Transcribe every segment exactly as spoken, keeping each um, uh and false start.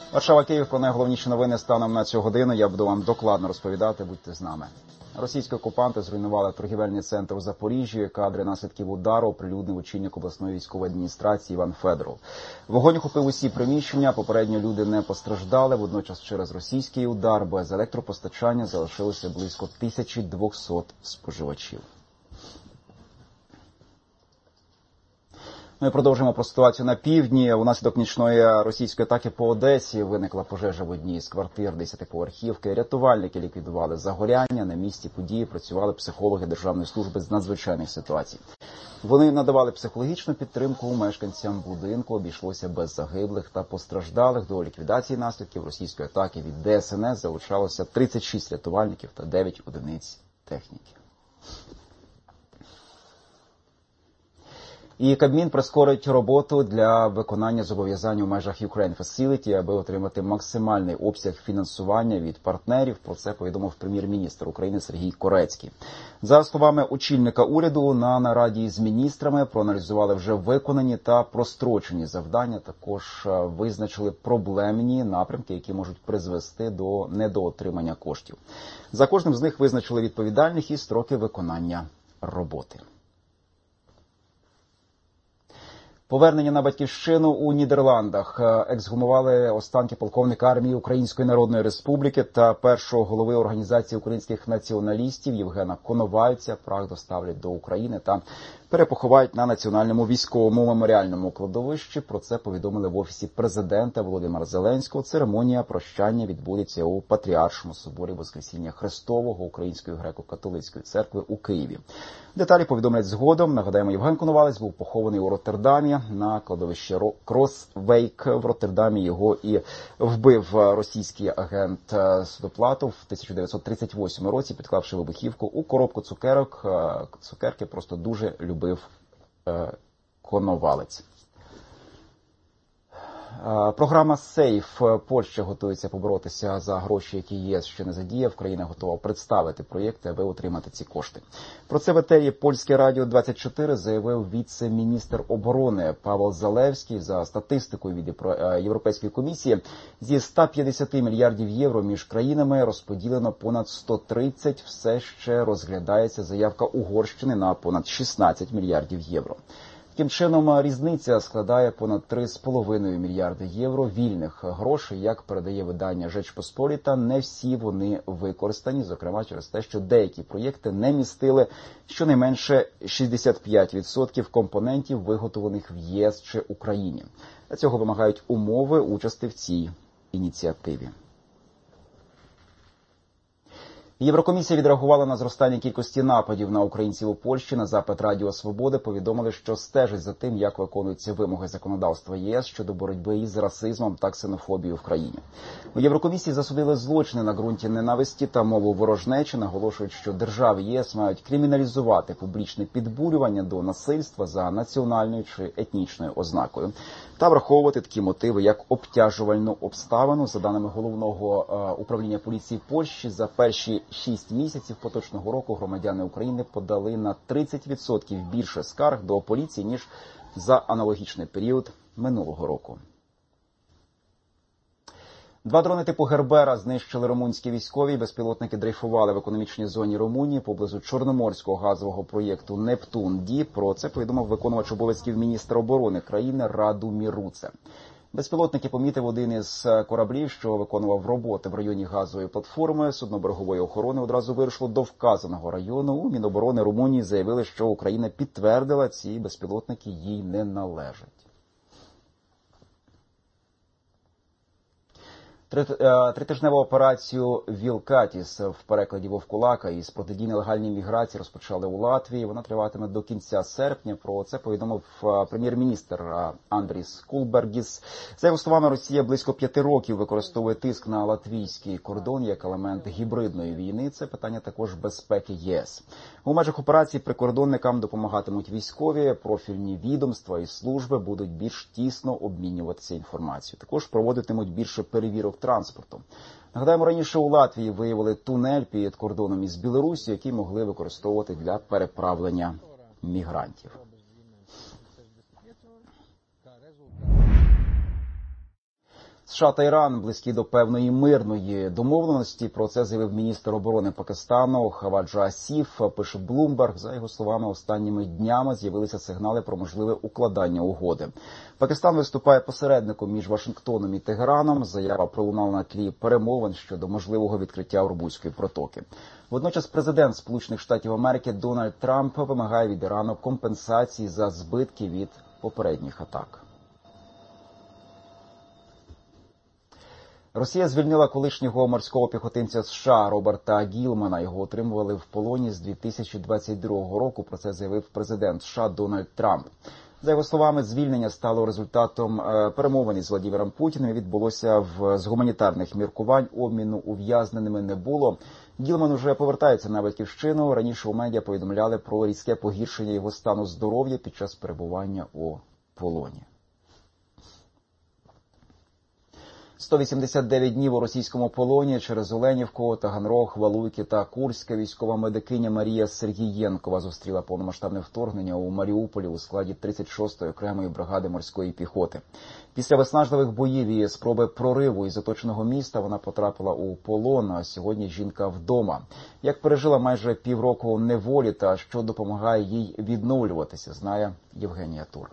Варшава, Київ, про найголовніші новини станом на цю годину. Я буду вам докладно розповідати, будьте з нами. Російські окупанти зруйнували торгівельний центр у Запоріжжі. Кадри наслідків удару оприлюднив очільник обласної військової адміністрації Іван Федоров. Вогонь охопив усі приміщення, попередньо люди не постраждали. Водночас через російський удар без електропостачання залишилося близько тисячі двохсот споживачів. Ми продовжуємо про ситуацію на півдні. Унаслідок нічної російської атаки по Одесі виникла пожежа в одній з квартир десятиповерхівки. Рятувальники ліквідували загоряння. На місці події працювали психологи Державної служби з надзвичайних ситуацій. Вони надавали психологічну підтримку мешканцям будинку. Обійшлося без загиблих та постраждалих. До ліквідації наслідків російської атаки від Де Ес Ен Ес залучалося тридцять шість рятувальників та дев'ять одиниць техніки. І Кабмін прискорить роботу для виконання зобов'язань у межах Ukraine Facility, аби отримати максимальний обсяг фінансування від партнерів. Про це повідомив прем'єр-міністр України Сергій Корецький. За словами очільника уряду, на нараді з міністрами проаналізували вже виконані та прострочені завдання. Також визначили проблемні напрямки, які можуть призвести до недоотримання коштів. За кожним з них визначили відповідальних і строки виконання роботи. Повернення на батьківщину у Нідерландах. Ексгумували останки полковника армії Української Народної Республіки та першого голови Організації українських націоналістів Євгена Коновальця. Прах доставлять до України та перепоховають на Національному військовому меморіальному кладовищі. Про це повідомили в Офісі президента Володимира Зеленського. Церемонія прощання відбудеться у Патріаршому соборі Воскресіння Христового Української греко-католицької церкви у Києві. Деталі повідомлять згодом. Нагадаємо, Євген Коновалець був похований у Роттердамі на кладовищі Кросвейк в Роттердамі. Його і вбив російський агент Судоплатов в тисяча дев'ятсот тридцять восьмому році, підклавши вибухівку у коробку цукерок. Цукерки просто дуже любив Коновалець. Програма «Сейф». Польща готується поборотися за гроші, які ЄС ще не задіяв. Країна готова представити проєкти, аби отримати ці кошти. Про це в етері Польське радіо двадцять чотири заявив віце-міністр оборони Павел Залевський. За статистикою від Європейської комісії, зі ста п'ятдесяти мільярдів євро між країнами розподілено понад сто тридцять. Все ще розглядається заявка Угорщини на понад шістнадцять мільярдів євро. Таким чином, різниця складає понад три з половиною мільярди євро вільних грошей. Як передає видання «Жечпосполіта», не всі вони використані, зокрема через те, що деякі проєкти не містили щонайменше шістдесят п'ять відсотків компонентів, виготовлених в ЄС чи Україні. Для цього вимагають умови участі в цій ініціативі. Єврокомісія відреагувала на зростання кількості нападів на українців у Польщі. На запит Радіо Свободи повідомили, що стежить за тим, як виконуються вимоги законодавства ЄС щодо боротьби із расизмом та ксенофобією в країні. У Єврокомісії засудили злочини на ґрунті ненависті та мову ворожнечі, наголошують, що держави ЄС мають криміналізувати публічне підбурювання до насильства за національною чи етнічною ознакою та враховувати такі мотиви, як обтяжувальну обставину. За даними Головного е, управління поліції Польщі, за перші шість місяців поточного року громадяни України подали на тридцять відсотків більше скарг до поліції, ніж за аналогічний період минулого року. Два дрони типу Гербера знищили румунські військові. Безпілотники дрейфували в економічній зоні Румунії поблизу Чорноморського газового проєкту «Нептун-Ді». Про це повідомив виконувач обов'язків міністра оборони країни Радомир Руце. Безпілотники помітив один із кораблів, що виконував роботи в районі газової платформи. Судно берегової охорони одразу вирушило до вказаного району. У Міноборони Румунії заявили, що Україна підтвердила, ці безпілотники їй не належать. Тритижневу операцію «Вілкатіс» в перекладі Вовкулака із протидії нелегальній міграції розпочали у Латвії. Вона триватиме до кінця серпня. Про це повідомив прем'єр-міністр Андріс Кулбергіс. За його словами, Росія близько п'яти років використовує тиск на латвійський кордон як елемент гібридної війни. Це питання також безпеки ЄС. У межах операції прикордонникам допомагатимуть військові, профільні відомства і служби будуть більш тісно обмінюватися інформацією. Також проводитимуть більше перевірок транспорту. Нагадаємо, раніше у Латвії виявили тунель під кордоном із Білорусі, який могли використовувати для переправлення мігрантів. США та Іран близькі до певної мирної домовленості. Про це заявив міністр оборони Пакистану Хаваджа Асіф. Пише Bloomberg. За його словами, останніми днями з'явилися сигнали про можливе укладання угоди. Пакистан виступає посередником між Вашингтоном і Тегераном. Заява пролунала на тлі перемовин щодо можливого відкриття Ормузької протоки. Водночас президент Сполучених Штатів Америки Дональд Трамп вимагає від Ірану компенсації за збитки від попередніх атак. Росія звільнила колишнього морського піхотинця США Роберта Гілмана. Його отримували в полоні з дві тисячі двадцять другого року. Про це заявив президент США Дональд Трамп. За його словами, звільнення стало результатом перемовин із Владимиром Путіним. Відбулося в з гуманітарних міркувань. Обміну ув'язненими не було. Гілман уже повертається на батьківщину. Раніше у медіа повідомляли про різке погіршення його стану здоров'я під час перебування у полоні. сто вісімдесят дев'ять днів у російському полоні. Через Оленівку, Таганрог, Валуйки та Курська військова медикиня Марія Сергієнкова зустріла повномасштабне вторгнення у Маріуполі у складі тридцять шостої окремої бригади морської піхоти. Після виснажливих боїв і спроби прориву із оточеного міста вона потрапила у полон, а сьогодні жінка вдома. Як пережила майже півроку неволі та що допомагає їй відновлюватися, знає Євгенія Тур.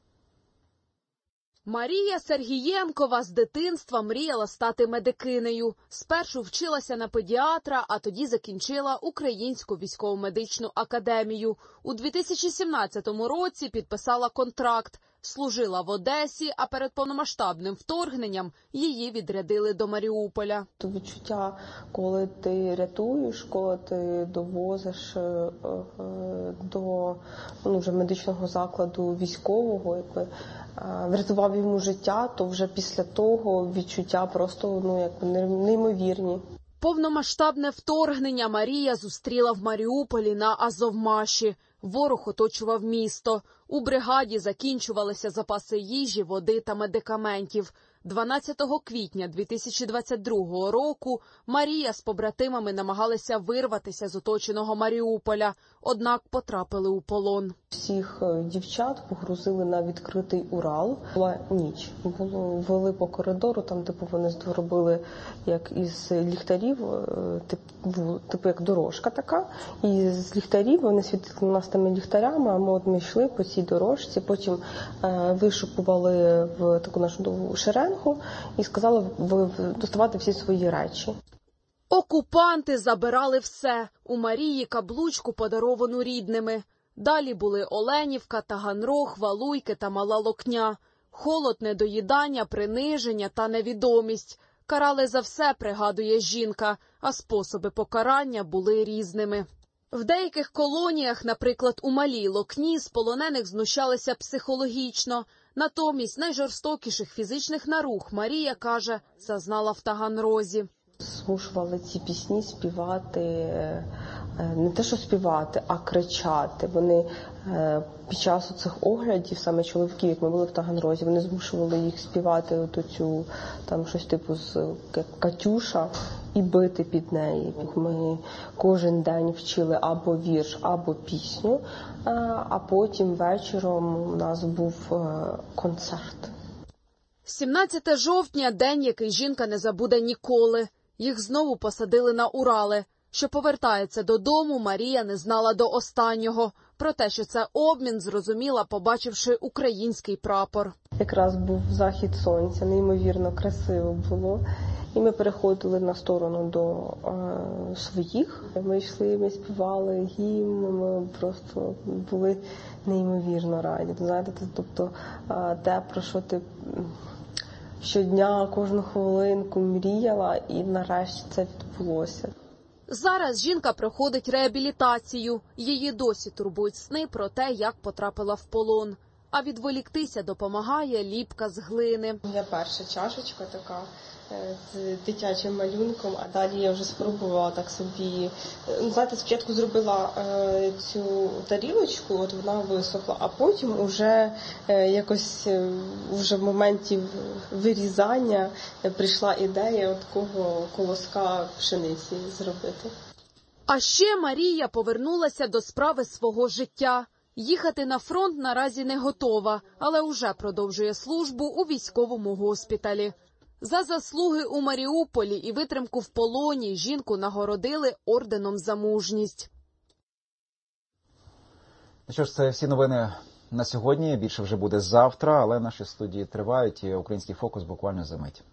Марія Сергієнкова з дитинства мріяла стати медикинею. Спершу вчилася на педіатра, а тоді закінчила Українську військово-медичну академію. У дві тисячі сімнадцятому році підписала контракт. Служила в Одесі, а перед повномасштабним вторгненням її відрядили до Маріуполя. То відчуття, коли ти рятуєш, коли ти довозиш е, е, до ну, вже медичного закладу військового, якби е, врятував йому життя, то вже після того відчуття просто ну, якби неймовірні. Повномасштабне вторгнення Марія зустріла в Маріуполі на Азовмаші. Ворог оточував місто. У бригаді закінчувалися запаси їжі, води та медикаментів. дванадцятого квітня дві тисячі двадцять другого року Марія з побратимами намагалися вирватися з оточеного Маріуполя, однак потрапили у полон. Всіх дівчат погрузили на відкритий Урал. Була ніч. Було, вели по коридору, там типу вони зробили як із ліхтарів, типу, типу як дорожка така. І з ліхтарів вони світили нас тими ліхтарями, а ми от ми йшли по цій дорожці, потім е, вишукували в таку нашу довгу шеренгу і сказали доставати всі свої речі. Окупанти забирали все. У Марії каблучку, подаровану рідними. Далі були Оленівка, Таганрог, Валуйки та Мала Локня. Холод, недоїдання, приниження та невідомість. Карали за все, пригадує жінка, а способи покарання були різними. В деяких колоніях, наприклад, у Малій Локні, з полонених знущалися психологічно. Натомість найжорстокіших фізичних наруг Марія, каже, зазнала в Таганрозі. Змушували ці пісні співати, не те що співати, а кричати. Вони під час цих оглядів, саме чоловіків, як ми були в Таганрозі, вони змушували їх співати оту цю, там щось типу з Катюша і бити під неї. Ми кожен день вчили або вірш, або пісню, а потім вечором у нас був концерт. сімнадцятого жовтня – день, який жінка не забуде ніколи. Їх знову посадили на Урали. Що повертається додому, Марія не знала до останнього. Про те, що це обмін, зрозуміла, побачивши український прапор. Якраз був захід сонця, неймовірно красиво було. І ми переходили на сторону до е, своїх. Ми йшли, ми співали гімн, ми просто були неймовірно раді. Знаєте, тобто е, те, про що ти щодня, кожну хвилинку мріяла, і нарешті це відбулося. Зараз жінка проходить реабілітацію. Її досі турбують сни про те, як потрапила в полон. А відволіктися допомагає ліпка з глини. Я перша чашечка така з дитячим малюнком, а далі я вже спробувала так собі. Знаєте, спочатку зробила е, цю тарілочку, от вона висохла, а потім вже е, якось е, вже в моменті вирізання прийшла ідея такого колоска пшениці зробити. А ще Марія повернулася до справи свого життя. Їхати на фронт наразі не готова, але вже продовжує службу у військовому госпіталі. За заслуги у Маріуполі і витримку в полоні жінку нагородили орденом за мужність. Ну що ж, це всі новини на сьогодні. Більше вже буде завтра, але наші студії тривають і «Український фокус» буквально за мить.